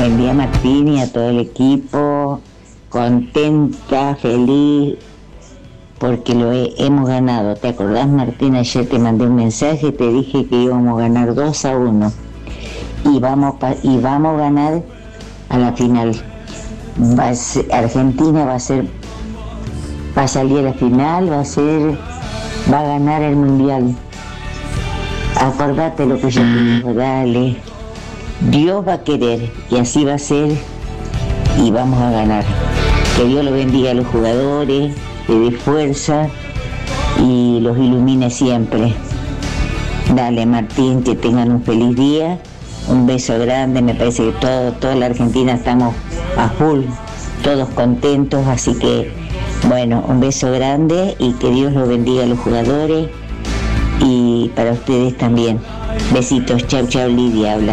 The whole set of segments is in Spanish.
Buen día, Martín, y a todo el equipo. Contenta, feliz, porque hemos ganado. ¿Te acordás, Martín? Ayer te mandé un mensaje, te dije que íbamos a ganar 2-1. Y vamos a ganar a la final. Argentina va a salir a la final, va a ganar el mundial. Acordate lo que yo te digo, dale. Dios va a querer y así va a ser y vamos a ganar. Que Dios lo bendiga a los jugadores, le dé fuerza y los ilumine siempre. Dale, Martín, que tengan un feliz día, un beso grande. Me parece que toda la Argentina estamos a full, todos contentos, así que bueno, un beso grande y que Dios los bendiga a los jugadores y para ustedes también. Besitos, chau, Lidia habla.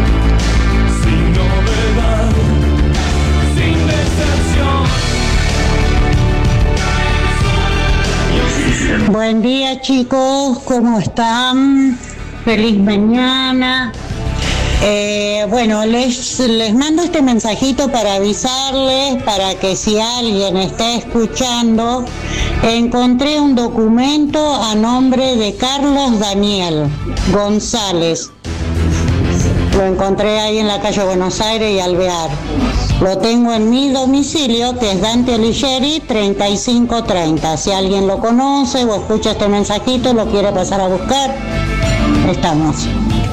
Buen día, chicos, ¿cómo están? Feliz mañana. Bueno, les mando este mensajito para avisarles, para que si alguien está escuchando, encontré un documento a nombre de Carlos Daniel González. Lo encontré ahí en la calle Buenos Aires y Alvear. Lo tengo en mi domicilio, que es Dante Alighieri 3530. Si alguien lo conoce o escucha este mensajito, lo quiere pasar a buscar, estamos.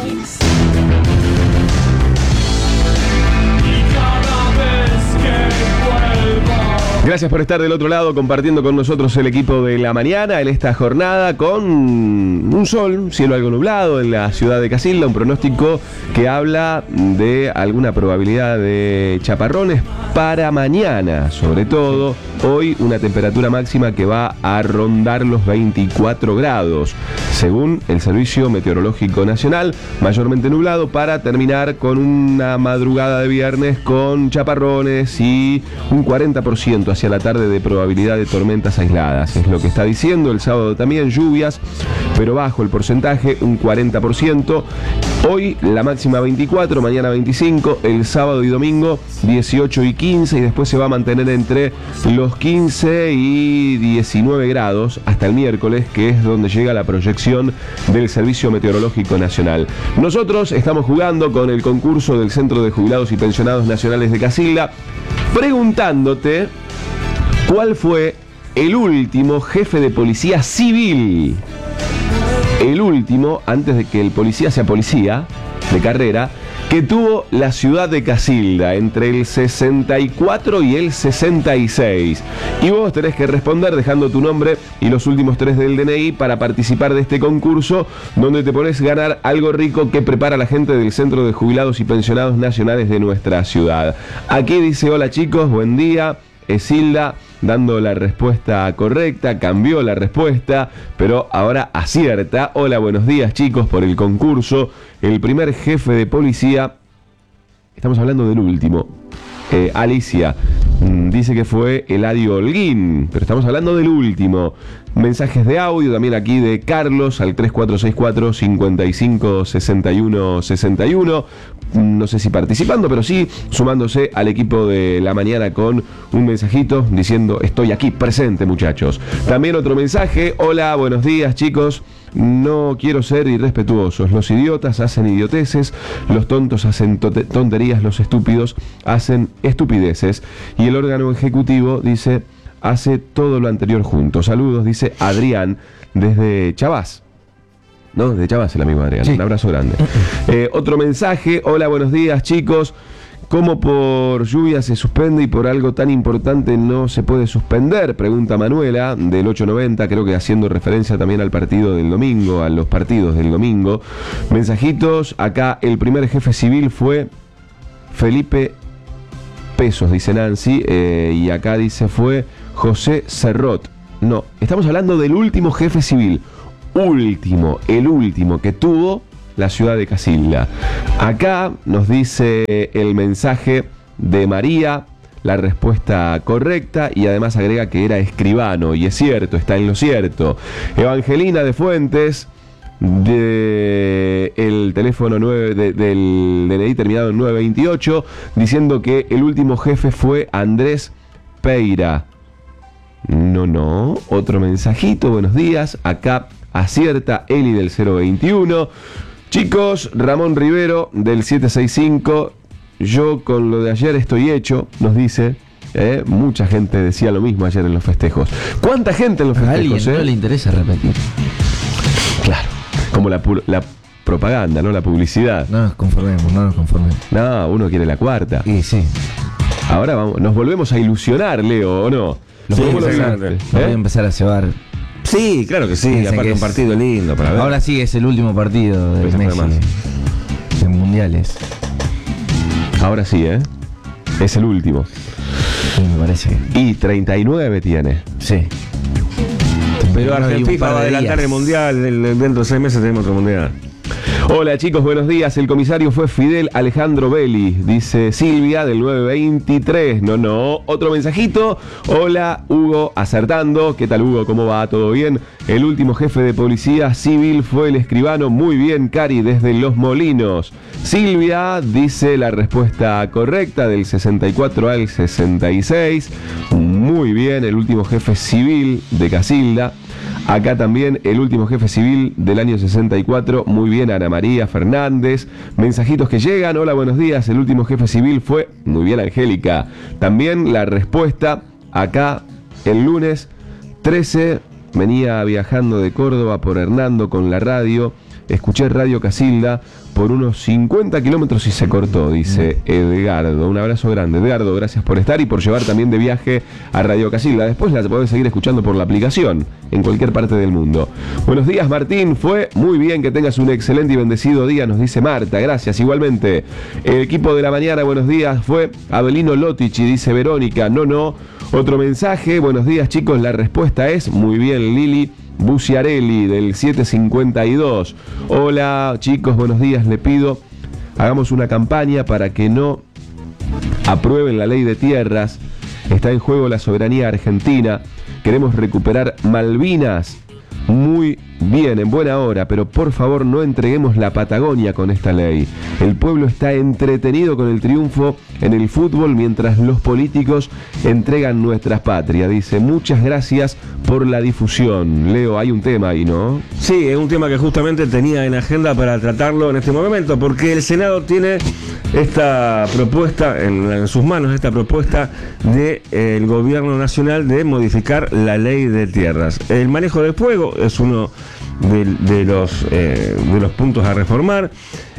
Gracias por estar del otro lado compartiendo con nosotros el equipo de la mañana en esta jornada con un sol, cielo algo nublado en la ciudad de Casilda, un pronóstico que habla de alguna probabilidad de chaparrones para mañana, sobre todo hoy una temperatura máxima que va a rondar los 24 grados, según el Servicio Meteorológico Nacional, mayormente nublado para terminar con una madrugada de viernes con chaparrones y un 40% hacia la tarde de probabilidad de tormentas aisladas. Es lo que está diciendo. El sábado también lluvias, pero bajo el porcentaje, un 40%. Hoy la máxima 24, mañana 25, el sábado y domingo 18 y 15 y después se va a mantener entre los 15 y 19 grados hasta el miércoles, que es donde llega la proyección del Servicio Meteorológico Nacional. Nosotros estamos jugando con el concurso del Centro de Jubilados y Pensionados Nacionales de Casilda, preguntándote cuál fue el último jefe de policía civil. El último, antes de que el policía sea policía de carrera, que tuvo la ciudad de Casilda entre el 64 y el 66. Y vos tenés que responder dejando tu nombre y los últimos 3 del DNI para participar de este concurso, donde te podés ganar algo rico que prepara la gente del Centro de Jubilados y Pensionados Nacionales de nuestra ciudad. Aquí dice: hola chicos, buen día. Esilda dando la respuesta correcta, cambió la respuesta, pero ahora acierta. Hola, buenos días chicos por el concurso. El primer jefe de policía, estamos hablando del último, Alicia, dice que fue Eladio Holguín, pero estamos hablando del último. Mensajes de audio también aquí de Carlos al 3464 55 61 61. No sé si participando, pero sí sumándose al equipo de la mañana con un mensajito diciendo: estoy aquí presente, muchachos. También otro mensaje: hola, buenos días chicos. No quiero ser irrespetuosos. Los idiotas hacen idioteces, los tontos hacen tonterías, los estúpidos hacen estupideces. Y el órgano ejecutivo, dice, hace todo lo anterior junto. Saludos, dice Adrián desde Chavás. ¿No? De Chavás el amigo Adrián. Sí. Un abrazo grande. Otro mensaje: hola, buenos días chicos. ¿Cómo por lluvia se suspende y por algo tan importante no se puede suspender? Pregunta Manuela del 890, creo que haciendo referencia también al partido del domingo, a los partidos del domingo. Mensajitos: acá el primer jefe civil fue Felipe Pesos, dice Nancy, y acá dice fue José Serrot. No, estamos hablando del último jefe civil. El último que tuvo la ciudad de Casilda. Acá nos dice el mensaje de María la respuesta correcta y además agrega que era escribano, y es cierto, está en lo cierto. Evangelina de Fuentes del teléfono 9 del DNI terminado en 928, diciendo que el último jefe fue Andrés Peira. No, otro mensajito, buenos días, acá acierta Eli del 021. Chicos, Ramón Rivero del 765, yo con lo de ayer estoy hecho, nos dice. Mucha gente decía lo mismo ayer en los festejos. ¿Cuánta gente en los festejos? A alguien no le interesa repetir. Claro, como la propaganda, ¿no? La publicidad. No nos conformemos. No, uno quiere la cuarta. Y sí. Ahora vamos, nos volvemos a ilusionar, Leo, ¿o no? Voy a empezar a cebar. Sí, claro que sí. Piensen Aparte que un partido lindo para ver. Ahora sí es el último partido de Messi en mundiales. Ahora sí, es el último. Sí, me parece. Y 39 tiene. Sí. Pero Argentina va a adelantar el mundial. Dentro de 6 meses tenemos otro mundial. Hola chicos, buenos días. El comisario fue Fidel Alejandro Belli, dice Silvia del 923. No, otro mensajito. Hola Hugo, acertando. ¿Qué tal Hugo? ¿Cómo va? ¿Todo bien? El último jefe de policía civil fue el escribano. Muy bien, Cari, desde Los Molinos. Silvia dice la respuesta correcta del 64 al 66. Muy bien, el último jefe civil de Casilda. Acá también el último jefe civil del año 64, muy bien, Ana María Fernández. Mensajitos que llegan, hola, buenos días, el último jefe civil fue, muy bien, Angélica. También la respuesta, acá el lunes 13, venía viajando de Córdoba por Hernando con la radio, escuché Radio Casilda por unos 50 kilómetros y se cortó, dice Edgardo. Un abrazo grande, Edgardo, gracias por estar y por llevar también de viaje a Radio Casilda. Después la podés seguir escuchando por la aplicación en cualquier parte del mundo. Buenos días, Martín, fue muy bien, que tengas un excelente y bendecido día, nos dice Marta, gracias, igualmente. El equipo de la mañana, buenos días, fue Abelino Lotici, dice Verónica, no. Otro mensaje, buenos días chicos, la respuesta es, muy bien, Lili Buciarelli del 752. Hola chicos, buenos días, le pido hagamos una campaña para que no aprueben la ley de tierras. Está en juego la soberanía argentina. Queremos recuperar Malvinas. Muy bien, en buena hora, pero por favor no entreguemos la Patagonia con esta ley. El pueblo está entretenido con el triunfo en el fútbol mientras los políticos entregan nuestras patrias. Dice, muchas gracias por la difusión. Leo, hay un tema ahí, ¿no? Sí, es un tema que justamente tenía en agenda para tratarlo en este momento, porque el Senado tiene esta propuesta en sus manos, esta propuesta del gobierno nacional de modificar la ley de tierras. El manejo del fuego es uno de los puntos a reformar,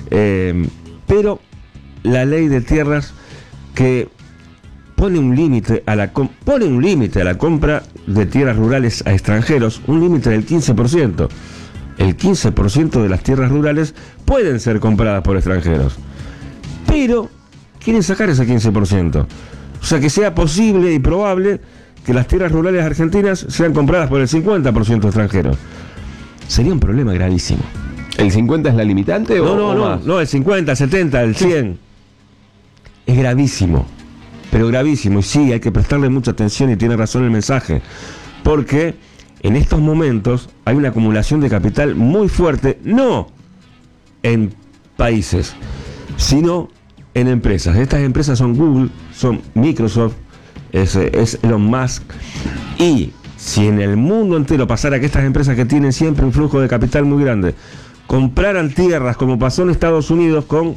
pero la ley de tierras que pone un límite a la compra de tierras rurales a extranjeros, un límite del 15%. El 15% de las tierras rurales pueden ser compradas por extranjeros, pero quieren sacar ese 15%. O sea, que sea posible y probable que las tierras rurales argentinas sean compradas por el 50% extranjeros. Sería un problema gravísimo. ¿El 50 es la limitante o más? No, el 50, el 70, el 100. Es gravísimo, pero gravísimo. Y sí, hay que prestarle mucha atención y tiene razón el mensaje. Porque en estos momentos hay una acumulación de capital muy fuerte, no en países, sino en empresas. Estas empresas son Google, son Microsoft, es Elon Musk. Y si en el mundo entero pasara que estas empresas que tienen siempre un flujo de capital muy grande compraran tierras, como pasó en Estados Unidos con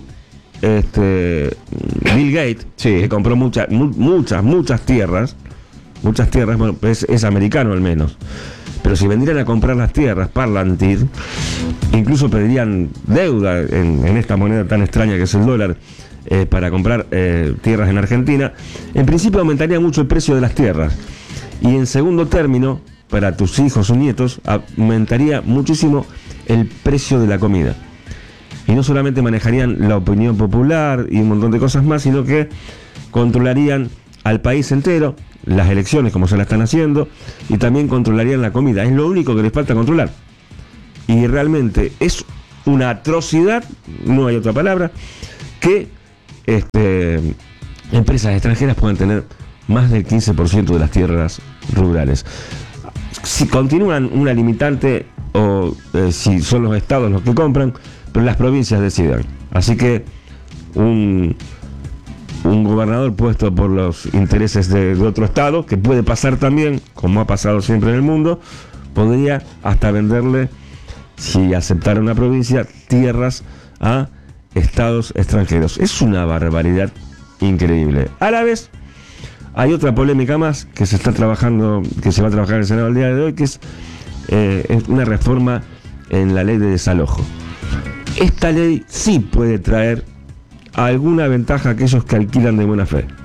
Bill Gates, sí, que compró muchas tierras, bueno, es americano al menos. Pero si vendrían a comprar las tierras, Parlantir, incluso pedirían deuda en esta moneda tan extraña que es el dólar, para comprar tierras en Argentina, en principio aumentaría mucho el precio de las tierras. Y en segundo término, para tus hijos o nietos, aumentaría muchísimo el precio de la comida. Y no solamente manejarían la opinión popular y un montón de cosas más, sino que controlarían al país entero, las elecciones como se la están haciendo, y también controlarían la comida. Es lo único que les falta controlar. Y realmente es una atrocidad, no hay otra palabra, que empresas extranjeras puedan tener más del 15% de las tierras rurales. Si continúan una limitante o si son los estados los que compran, pero las provincias decidan. Así que un gobernador puesto por los intereses de otro estado, que puede pasar también, como ha pasado siempre en el mundo, podría hasta venderle, si aceptara una provincia, tierras a estados extranjeros. Es una barbaridad increíble. A la vez, hay otra polémica más que se está trabajando, que se va a trabajar en el Senado el día de hoy, que es una reforma en la ley de desalojo. Esta ley sí puede traer alguna ventaja a aquellos que alquilan de buena fe,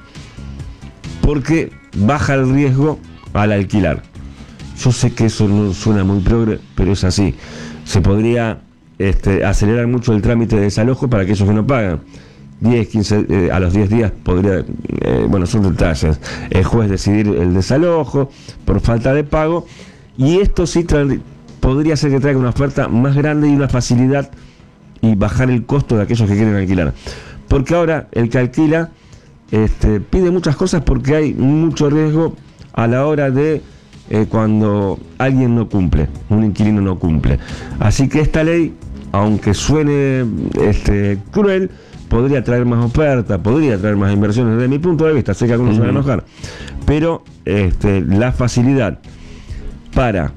porque baja el riesgo al alquilar. Yo sé que eso no suena muy progre, pero es así. Se podría acelerar mucho el trámite de desalojo para aquellos que no pagan. 10, 15, a los 10 días podría, son detalles, el juez decidir el desalojo por falta de pago, y esto sí podría ser que traiga una oferta más grande y una facilidad y bajar el costo de aquellos que quieren alquilar. Porque ahora el que alquila pide muchas cosas porque hay mucho riesgo a la hora de cuando alguien no cumple, un inquilino no cumple. Así que esta ley, aunque suene cruel, podría traer más oferta, podría traer más inversiones desde mi punto de vista. Sé que algunos se van a enojar, pero la facilidad para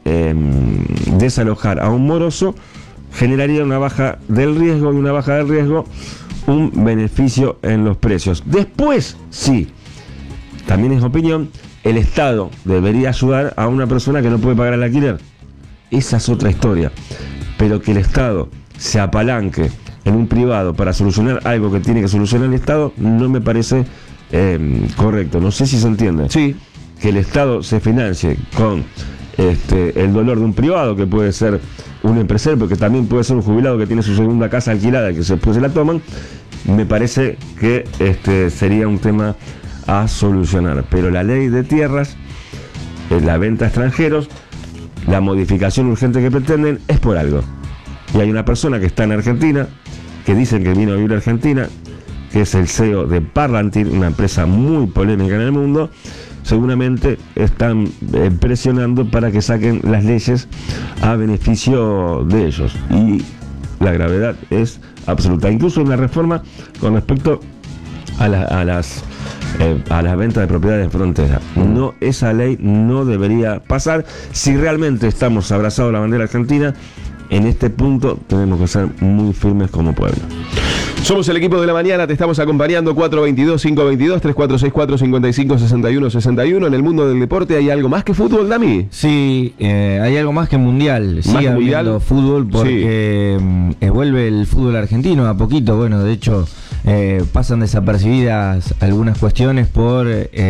desalojar a un moroso generaría una baja del riesgo, y una baja del riesgo, un beneficio en los precios. Después, sí, también es opinión, el Estado debería ayudar a una persona que no puede pagar el alquiler. Esa es otra historia. Pero que el Estado se apalanque en un privado para solucionar algo que tiene que solucionar el Estado, no me parece correcto. No sé si se entiende. Sí. Que el Estado se financie con el dolor de un privado, que puede ser un empresario, pero que también puede ser un jubilado que tiene su segunda casa alquilada, que después se la toman, me parece que sería un tema a solucionar. Pero la ley de tierras, la venta a extranjeros, la modificación urgente que pretenden, es por algo. Y hay una persona que está en Argentina, que dicen que vino a vivir a Argentina, que es el CEO de Parlantir, una empresa muy polémica en el mundo. Seguramente están presionando para que saquen las leyes a beneficio de ellos. Y la gravedad es absoluta. Incluso una reforma con respecto a las ventas de propiedades en frontera. No, esa ley no debería pasar. Si realmente estamos abrazados a la bandera argentina, en este punto tenemos que ser muy firmes como pueblo. Somos el equipo de la mañana, te estamos acompañando. 422-522, 3464-5561-61. En el mundo del deporte, ¿hay algo más que fútbol, Dami? Sí, hay algo más que mundial. Sigue habiendo fútbol porque vuelve el fútbol argentino a poquito. Bueno, de hecho, pasan desapercibidas algunas cuestiones por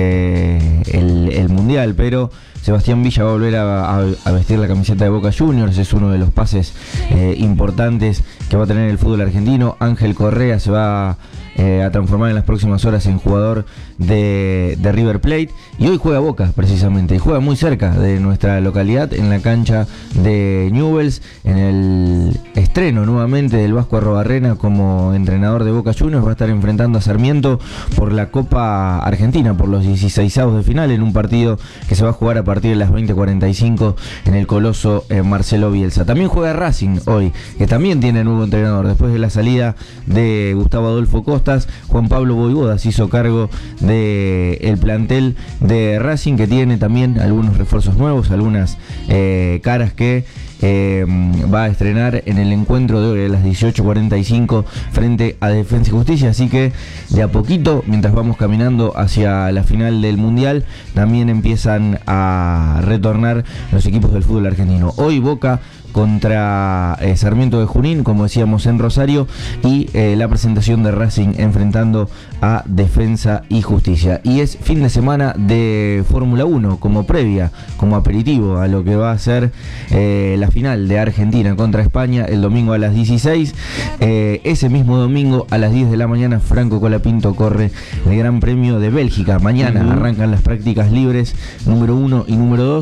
el mundial, pero Sebastián Villa va a volver a vestir la camiseta de Boca Juniors. Es uno de los pases importantes que va a tener el fútbol argentino. Ángel Correa se va a transformar en las próximas horas en jugador de River Plate, y hoy juega Boca precisamente, y juega muy cerca de nuestra localidad, en la cancha de Newell's, en el estreno nuevamente del Vasco Arrobarrena como entrenador de Boca Juniors. Va a estar enfrentando a Sarmiento por la Copa Argentina, por los 16avos de final, en un partido que se va a jugar a partir de las 20:45 en el Coloso Marcelo Bielsa. También juega Racing hoy, que también tiene nuevo entrenador. Después de la salida de Gustavo Adolfo Costas, Juan Pablo Voivoda se hizo cargo del plantel de Racing, que tiene también algunos refuerzos nuevos, algunas caras que va a estrenar en el encuentro de hoy a las 18:45 frente a Defensa y Justicia. Así que de a poquito, mientras vamos caminando hacia la final del Mundial, también empiezan a retornar los equipos del fútbol argentino. Hoy Boca contra Sarmiento de Junín, como decíamos, en Rosario, y la presentación de Racing enfrentando a Defensa y Justicia. Y es fin de semana de Fórmula 1 como previa, como aperitivo a lo que va a ser la final de Argentina contra España el domingo a las 16. Ese mismo domingo a las 10 de la mañana Franco Colapinto corre el Gran Premio de Bélgica. Mañana arrancan las prácticas libres número 1 y número 2.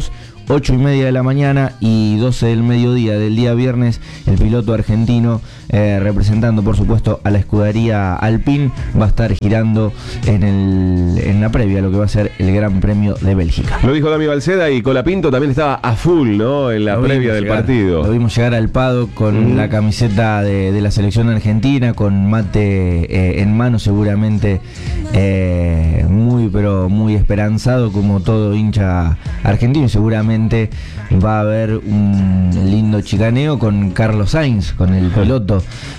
8:30 de la mañana y 12 del mediodía del día viernes, el piloto argentino, representando por supuesto a la escudería Alpine, va a estar girando en la previa a lo que va a ser el Gran Premio de Bélgica. Lo dijo Dami Balceda, y Colapinto también estaba a full, ¿no? En la previa del partido. Lo vimos llegar al paddock con la camiseta de la selección argentina, con mate en mano, seguramente muy pero muy esperanzado, como todo hincha argentino. Seguramente va a haber un lindo chicaneo con Carlos Sainz, con el piloto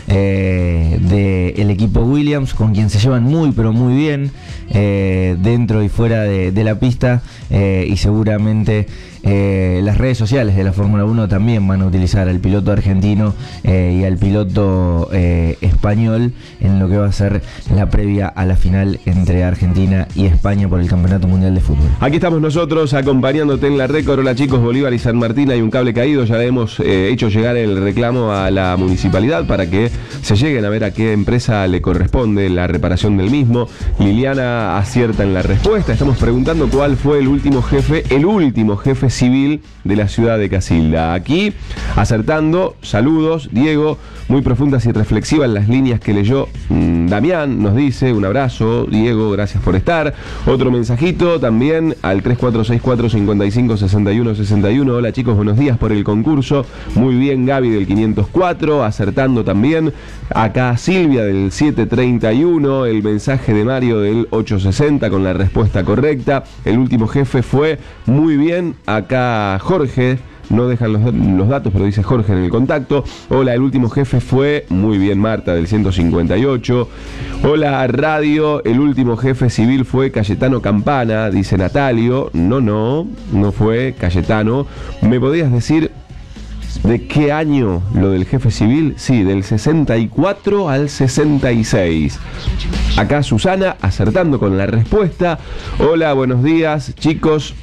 del equipo Williams, con quien se llevan muy pero muy bien dentro y fuera de la pista, y seguramente las redes sociales de la Fórmula 1 también van a utilizar al piloto argentino y al piloto español en lo que va a ser la previa a la final entre Argentina y España por el Campeonato Mundial de Fútbol. Aquí estamos nosotros acompañándote en la récord. Hola chicos, Bolívar y San Martín hay un cable caído. Ya le hemos hecho llegar el reclamo a la municipalidad para que se lleguen a ver a qué empresa le corresponde la reparación del mismo. Liliana acierta en la respuesta. Estamos preguntando cuál fue el último jefe civil de la ciudad de Casilda. Aquí, acertando, saludos, Diego, muy profundas y reflexivas las líneas que leyó Damián, nos dice, un abrazo, Diego, gracias por estar. Otro mensajito también al 3464-556161. Hola chicos, buenos días por el concurso. Muy bien, Gaby del 504, acertando también. Acá Silvia del 731, el mensaje de Mario del 860 con la respuesta correcta. El último jefe fue muy bien. Acá Jorge, no dejan los datos, pero dice Jorge en el contacto. Hola, el último jefe fue muy bien, Marta del 158. Hola, radio, el último jefe civil fue Cayetano Campana, dice Natalio. No fue Cayetano. ¿Me podías decir de qué año lo del jefe civil? Sí, del 64 al 66. Acá Susana acertando con la respuesta. Hola, buenos días, chicos.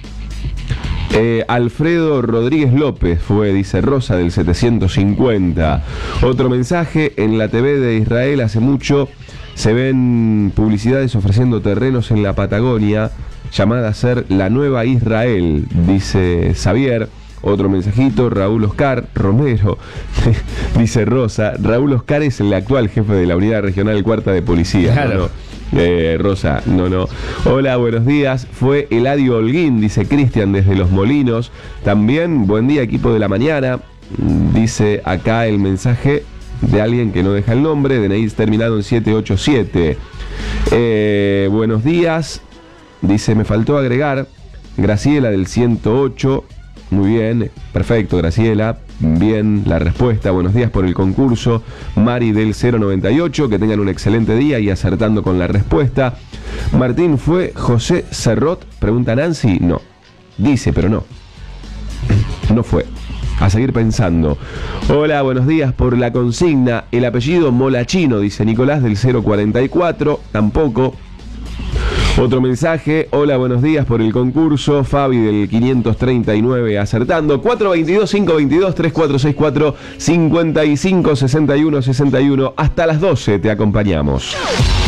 Alfredo Rodríguez López fue, dice Rosa del 750. Otro mensaje: en la TV de Israel hace mucho se ven publicidades ofreciendo terrenos en la Patagonia, llamada a ser la nueva Israel, dice Xavier. Otro mensajito: Raúl Oscar Romero, dice Rosa. Raúl Oscar es el actual jefe de la Unidad Regional Cuarta de Policía. Claro. ¿No? Rosa, no. Hola, buenos días. Fue Eladio Holguín, dice Cristian desde Los Molinos. También, buen día, equipo de la mañana. Dice acá el mensaje de alguien que no deja el nombre, DNI terminado en 787. Buenos días. Dice, me faltó agregar Graciela del 108. Muy bien, perfecto, Graciela. Bien la respuesta, buenos días por el concurso. Mari del 098, que tengan un excelente día y acertando con la respuesta. Martín, ¿fue José Cerrot? Pregunta Nancy. No, dice, pero no fue. A seguir pensando. Hola, buenos días por la consigna. El apellido Molachino, dice Nicolás del 044. Tampoco. Otro mensaje: hola, buenos días por el concurso. Fabi del 539 acertando. 422-522-3464-5561-61. Hasta las 12 te acompañamos.